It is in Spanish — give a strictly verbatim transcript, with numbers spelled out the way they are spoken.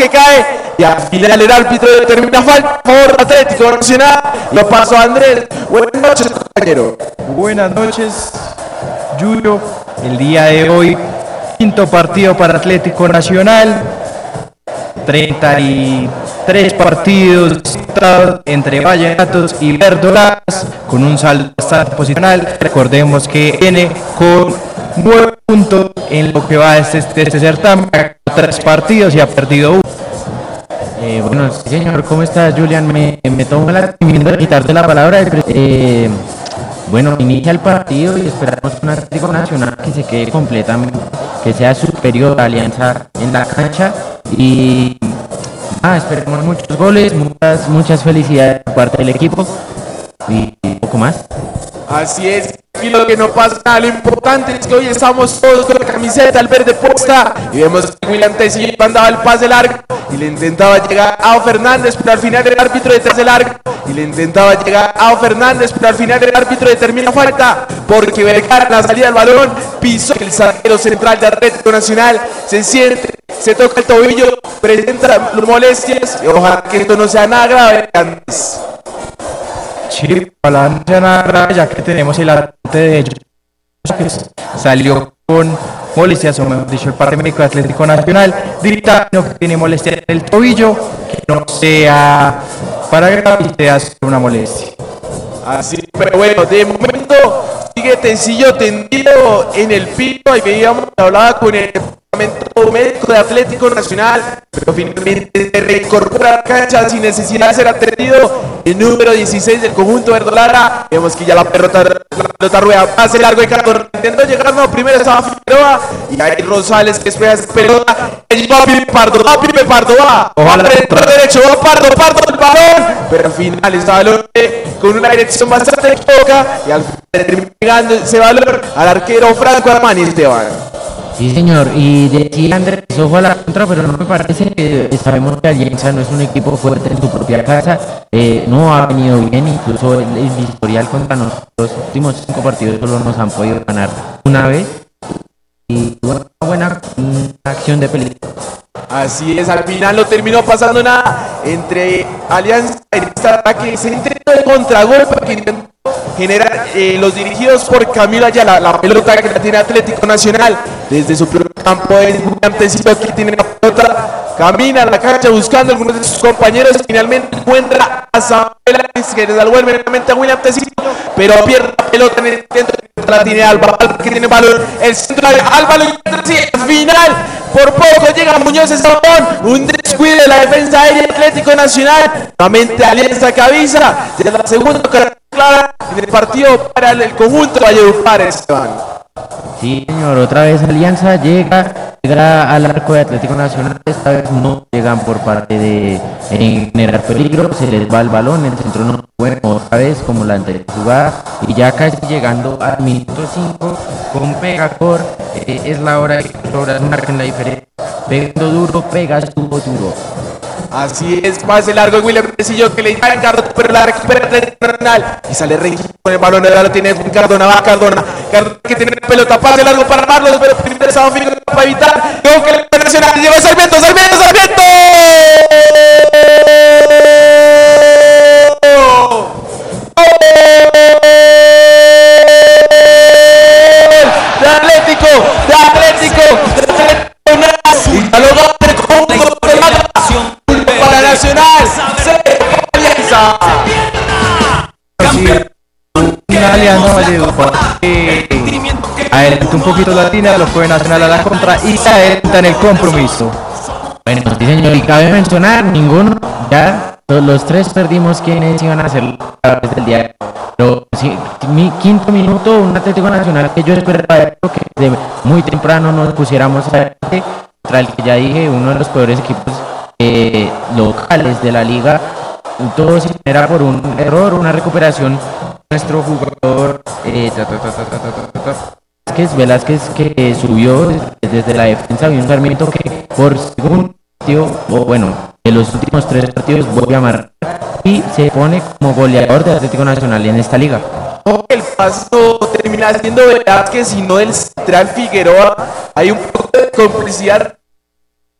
que cae y al final el árbitro determina falta a favor Atlético Nacional. Lo pasó a Andrés. Buenas noches, compañero. Buenas noches, Julio. El día de hoy, quinto partido para Atlético Nacional. treinta y tres partidos entre Vallenatos y Verdolagas, con un saldo bastante posicional. Recordemos que viene con nueve puntos en lo que va de este, este, este certamen, tres partidos y ha perdido uno. Eh, bueno, sí, señor, ¿cómo estás, Julián? Me, me tomo la atrevimiento de quitarte la palabra. Eh, bueno, inicia el partido y esperamos un Atlético Nacional que se quede completamente, que sea superior a Alianza en la cancha y ah, esperemos muchos goles, muchas, muchas felicidades por parte del equipo y poco más. Así es, y lo que no pasa nada, lo importante es que hoy estamos todos con la camiseta al verde puesta y vemos que William Tecillo mandaba el pase largo y le intentaba llegar a O Fernández, pero al final el árbitro detrás del largo y le intentaba llegar a O Fernández, pero al final el árbitro determina falta porque Vergara la salida del balón pisó el zaguero central de Atlético Nacional, se siente, se toca el tobillo, presenta molestias y ojalá que esto no sea nada grave antes. Sí, ojalá no sea nada grave, ya que tenemos el atacante de ellos que salió con molestias, o mejor dicho, el parte médico de Atlético Nacional, dictaminó que tiene molestia en el tobillo, que no sea para grave y sea una molestia. Así, pero bueno, de momento sigue Tecillo tendido en el piso y veíamos que hablaba con el departamento médico de Atlético Nacional, pero finalmente se reincorpora a la cancha sin necesidad de ser atendido. El número dieciséis del conjunto verdolaga, vemos que ya la pelota, la pelota rueda, pase largo de Cardona, intentó llegar, no, primero estaba Figueroa y ahí Rosales que espera esa pelota, va Pipe Pardo, va Pipe Pardo, va, ojalá por derecho, va Pardo, Pardo el balón, pero al final está balón con una dirección bastante equivoca y al final termina llegando ese balón al arquero Franco Armani Esteban. Sí, señor, y decía Andrés, ojo a la contra, pero no me parece que sabemos que Alianza no es un equipo fuerte en su propia casa, eh, no ha venido bien, incluso el, el historial contra nosotros, los últimos cinco partidos solo nos han podido ganar una vez, y bueno, una buena una acción de peligro. Así es, al final no terminó pasando nada entre Alianza y este ataque, se intentó de contragolpe que intentó generar eh, los dirigidos por Camilo Ayala, la pelota que la tiene Atlético Nacional desde su primer campo es William Tecillo, aquí tiene la pelota, camina a la cancha buscando a algunos de sus compañeros, finalmente encuentra a Samuel que le devuelve nuevamente a William Tecillo, pero pierde la pelota en el intento, la tiene Alba, Alba que tiene valor, el centro de Álvaro y al final por poco llega Muñoz Estabón, un descuido de la defensa aérea Atlético Nacional, nuevamente Alianza Cabeza, de la segunda clara en el partido para el conjunto de Valledupar, Esteban. Sí, señor, otra vez Alianza llega, llega al arco de Atlético Nacional, esta vez no llegan por parte de eh, generar peligro, se les va el balón, el centro no bueno, otra vez como la anterior jugada, y ya casi llegando al minuto cinco con Pegacor, eh, es la hora que ahora marcan la diferencia, pegando duro, pega duro, duro. Así es, pase largo de William Tecillo que le da a Cardona, pero la recupera Atlético Nacional y sale Rey con el balón, ahora lo tiene Cardona, va Cardona, Cardona que tiene la pelota, pase largo para Marlos, pero primero estaba Figueroa para evitar, luego que el Nacional llegó Sarmiento, Sarmiento, Sarmiento. De Atlético, de Atlético, de Atlético, y ya lo va a conjunto de la para Nacional, se Alianza. Una Alianza Valledupar que adelanta un poquito la línea, lo fue Nacional a la contra y se adelanta en el compromiso. Bueno, sí, señor, y cabe mencionar, ninguno, ya los tres perdimos quienes iban a hacer desde el día. Pero sí, mi quinto minuto, un Atlético Nacional que yo esperaba que de muy temprano nos pusiéramos adelante, contra el que ya dije, uno de los peores equipos eh, locales de la liga. Todo se genera por un error, una recuperación. Nuestro jugador eh, ta, ta, ta, ta, ta, ta, ta, Velázquez, Velázquez que eh, subió desde la defensa, y un Sarmiento que por segundo partido, o bueno, en los últimos tres partidos vuelve a marcar y se pone como goleador de Atlético Nacional en esta liga. El paso termina siendo Velázquez y no del central Figueroa. Hay un poco de complicidad